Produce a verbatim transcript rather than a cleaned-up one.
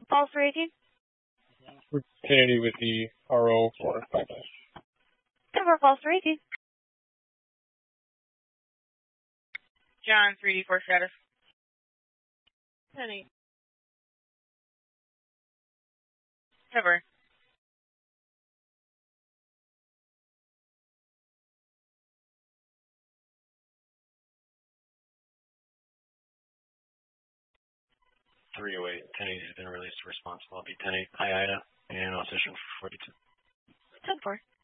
False rating. Kennedy with the R O for five nine. Cover false rating. John, three D four status. Penny. Cover. three oh eight, ten eight has been released responsible. I'll be ten eight, I I D A, and I'll session forty-two. ten four.